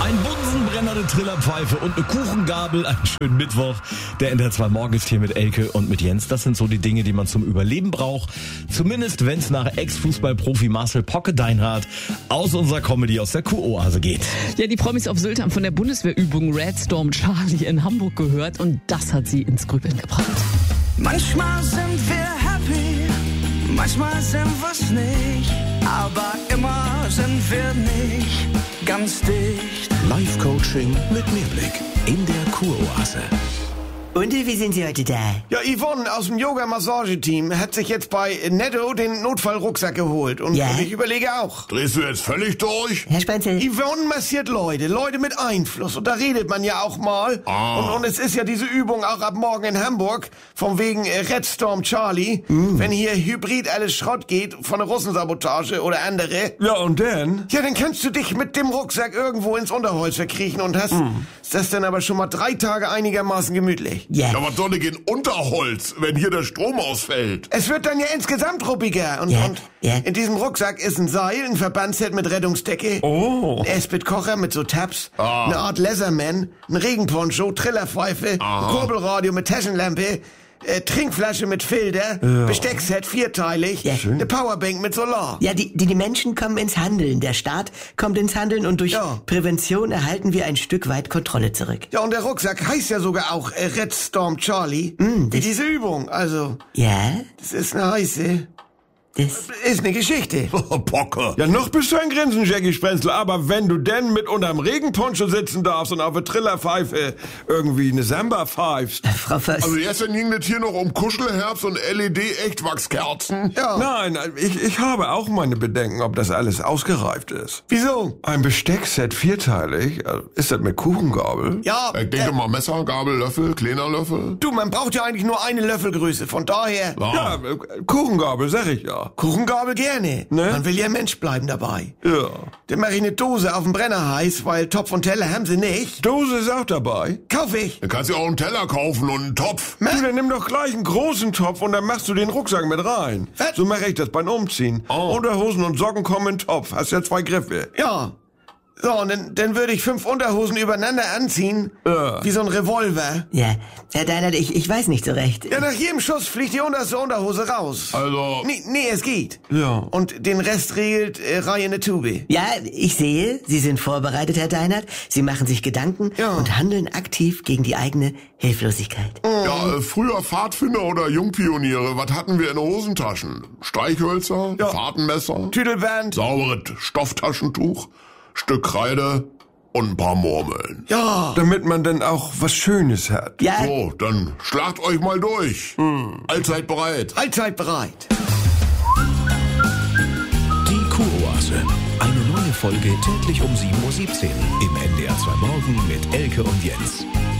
Ein Bunsenbrenner, eine Trillerpfeife und eine Kuchengabel. Einen schönen Mittwoch. Der NDR 2 Morgen ist hier mit Elke und mit Jens. Das sind so die Dinge, die man zum Überleben braucht. Zumindest, wenn es nach Ex-Fußballprofi Marcel Pocke-Deinhardt aus unserer Comedy aus der Kuroase geht. Ja, die Promis auf Sylt haben von der Bundeswehrübung Red Storm Charlie in Hamburg gehört und das hat sie ins Grübeln gebracht. Manchmal sind wir happy, manchmal sind wir's nicht, aber immer sind wir nicht ganz dicht. Live-Coaching mit Mehrblick in der Kuroase. Und wie sind Sie heute da? Ja, Yvonne aus dem Yoga-Massage-Team hat sich jetzt bei Netto den Notfallrucksack geholt. Und Ja? ich überlege auch. Drehst du jetzt völlig durch? Herr Spenzel? Yvonne massiert Leute mit Einfluss. Und da redet man ja auch mal. Und es ist ja diese Übung auch ab morgen in Hamburg. Von wegen Red Storm Charlie. Wenn hier Hybrid alles Schrott geht, von der Russensabotage oder andere. Ja, und dann? Ja, dann kannst du dich mit dem Rucksack irgendwo ins Unterholz verkriechen und hast das dann aber schon mal 3 Tage einigermaßen gemütlich. Ja. Ja, was soll denn Unterholz, wenn hier der Strom ausfällt? Es wird dann ja insgesamt ruppiger. Und Ja. in diesem Rucksack ist ein Seil, ein Verbandsset mit Rettungsdecke, ein Espit-Kocher mit so Tabs, eine Art Leatherman, ein Regenponcho, Trillerpfeife, ein Kurbelradio mit Taschenlampe, Trinkflasche mit Filter, Besteckset vierteilig, Ja. eine Powerbank mit Solar. Ja, die Menschen kommen ins Handeln. Der Staat kommt ins Handeln und durch Ja. Prävention erhalten wir ein Stück weit Kontrolle zurück. Ja, und der Rucksack heißt ja sogar auch Red Storm Charlie. Wie diese Übung. Also, Ja, das ist eine heiße, das... ist eine Geschichte. Pocke. Ja, noch bist du ein Grinsen, Jackie Spenzel, aber wenn du denn mit unterm Regenponcho sitzen darfst und auf der Trillerpfeife irgendwie eine Samba pfeifst. Frau Voss, Also jetzt ging das hier noch um Kuschelherbst und LED-Echtwachskerzen. Ja. Nein, ich habe auch meine Bedenken, ob das alles ausgereift ist. Wieso? Ein Besteckset vierteilig, ist das mit Kuchengabel? Ja, Ich denke mal Messer, Gabel, Löffel, kleiner Löffel. du, man braucht ja eigentlich nur eine Löffelgröße. Von daher, Ja, Kuchengabel, sag ich ja. Kuchengabel gerne. Ne? Man will ja Mensch bleiben dabei. Ja. Dann mache ich eine Dose auf den Brenner heiß, weil Topf und Teller haben sie nicht. Dose ist auch dabei. Kauf ich. Dann kannst du auch einen Teller kaufen und einen Topf. Du, dann nimm doch gleich einen großen Topf und dann machst du den Rucksack mit rein. Was? So mache ich das beim Umziehen. Unterhosen und Socken kommen in den Topf. Hast ja 2 Griffe. Ja. So, und dann würde ich 5 Unterhosen übereinander anziehen. Wie so ein Revolver. ja, Herr Deinhardt, ich weiß nicht so recht. Ja, nach jedem Schuss fliegt die unterste Unterhose raus. Also, Nee, es geht. Ja. Und den Rest regelt Reihe in der Tube. Ja, ich sehe, Sie sind vorbereitet, Herr Deinhardt. Sie machen sich Gedanken Ja. und handeln aktiv gegen die eigene Hilflosigkeit. ja, früher Pfadfinder oder Jungpioniere, was hatten wir in den Hosentaschen? Streichhölzer, Fahrtenmesser, Tüdelband. sauberes Stofftaschentuch, Stück Kreide und ein paar Murmeln. Ja. Damit man dann auch was Schönes hat. Ja, So, dann schlagt euch mal durch. Allzeit bereit. Allzeit bereit. Die Kuroase. Eine neue Folge täglich um 7:17 Uhr im NDR 2 Morgen mit Elke und Jens.